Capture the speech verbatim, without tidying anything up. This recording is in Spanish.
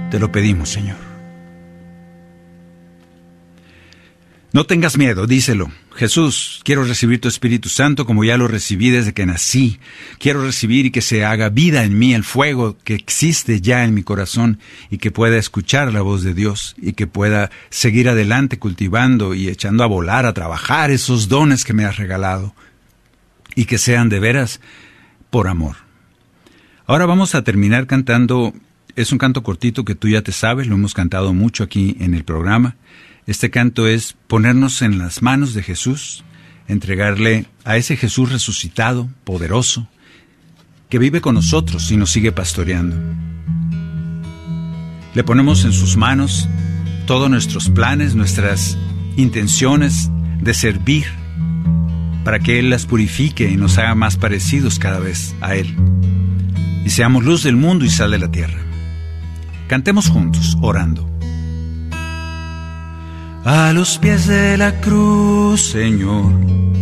Te lo pedimos, Señor. No tengas miedo, díselo. Jesús, quiero recibir tu Espíritu Santo como ya lo recibí desde que nací. Quiero recibir y que se haga vida en mí el fuego que existe ya en mi corazón y que pueda escuchar la voz de Dios y que pueda seguir adelante cultivando y echando a volar, a trabajar esos dones que me has regalado y que sean de veras por amor. Ahora vamos a terminar cantando, es un canto cortito que tú ya te sabes, lo hemos cantado mucho aquí en el programa. Este canto es ponernos en las manos de Jesús, entregarle a ese Jesús resucitado, poderoso, que vive con nosotros y nos sigue pastoreando. Le ponemos en sus manos todos nuestros planes, nuestras intenciones de servir, para que Él las purifique y nos haga más parecidos cada vez a Él. Y seamos luz del mundo y sal de la tierra. Cantemos juntos, orando. A los pies de la cruz, Señor,